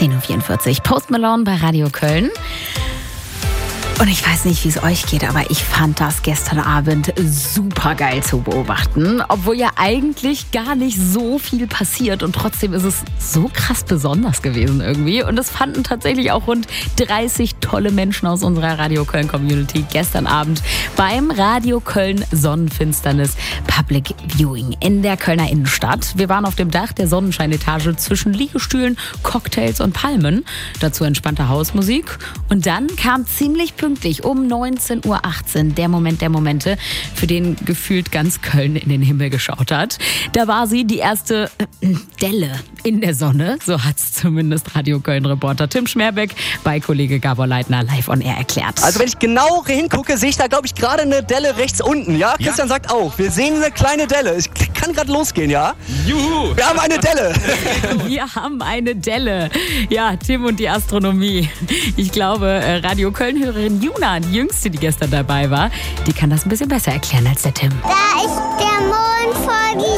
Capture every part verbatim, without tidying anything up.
zehn Uhr vierundvierzig. Post Malone bei Radio Köln. Und ich weiß nicht, wie es euch geht, aber ich fand das gestern Abend super geil zu beobachten. Obwohl ja eigentlich gar nicht so viel passiert und trotzdem ist es so krass besonders gewesen irgendwie. Und es fanden tatsächlich auch rund dreißig tolle Menschen aus unserer Radio Köln Community gestern Abend beim Radio Köln Sonnenfinsternis Public Viewing in der Kölner Innenstadt. Wir waren auf dem Dach der Sonnenscheinetage zwischen Liegestühlen, Cocktails und Palmen. Dazu entspannte Hausmusik. Und dann kam ziemlich pünktlich um neunzehn Uhr achtzehn der Moment der Momente, für den gefühlt ganz Köln in den Himmel geschaut hat. Da war sie, die erste äh, Delle in der Sonne, so hat es zumindest Radio Köln-Reporter Tim Schmerbeck bei Kollege Gabor Leitner live on air erklärt. Also wenn ich genau hingucke, sehe ich da, glaube ich, gerade eine Delle rechts unten, ja? Christian ja. sagt auch, wir sehen eine kleine Delle. Es kann gerade losgehen, ja? Juhu! Wir haben eine Delle! Wir haben eine Delle. Ja, Tim und die Astronomie. Ich glaube, Radio Köln-Hörerin Juna, die Jüngste, die gestern dabei war, die kann das ein bisschen besser erklären als der Tim. Da ist der Mond vor die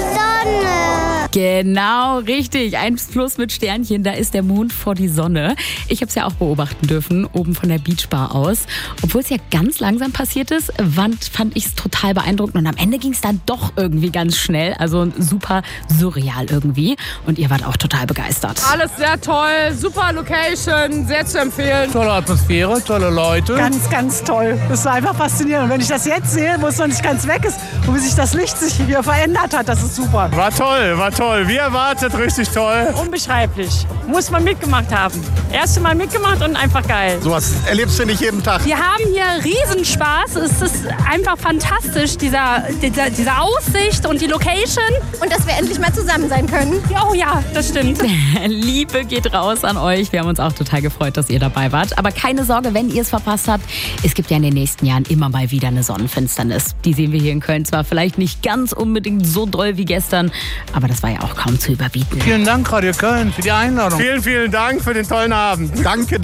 Sonne. Genau, richtig. Eins plus mit Sternchen, da ist der Mond vor die Sonne. Ich habe es ja auch beobachten dürfen, oben von der Beachbar aus. Obwohl es ja ganz langsam passiert ist, fand, fand ich es total beeindruckend. Und am Ende ging es dann doch irgendwie ganz schnell. Also super surreal irgendwie. Und ihr wart auch total begeistert. Alles sehr toll, super Location, sehr zu empfehlen. Tolle Atmosphäre, tolle Leute. Ganz, ganz toll. Das war einfach faszinierend. Und wenn ich das jetzt sehe, wo es noch nicht ganz weg ist und wie sich das Licht sich hier verändert hat, das ist super. War toll, war toll. Wie erwartet, richtig toll. Unbeschreiblich. Muss man mitgemacht haben. Erste Mal mitgemacht und einfach geil. Sowas erlebst du nicht jeden Tag. Wir haben hier Riesenspaß. Es ist einfach fantastisch, dieser, dieser, diese Aussicht und die Location. Und dass wir endlich mal zusammen sein können. Oh ja, das stimmt. Liebe geht raus an euch. Wir haben uns auch total gefreut, dass ihr dabei wart. Aber keine Sorge, wenn ihr es verpasst habt. Es gibt ja in den nächsten Jahren immer mal wieder eine Sonnenfinsternis. Die sehen wir hier in Köln zwar vielleicht nicht ganz unbedingt so doll wie gestern, aber das war ja auch kaum zu überbieten. Vielen Dank, Radio Köln, für die Einladung. Vielen, vielen Dank für den tollen Abend. Danke, danke.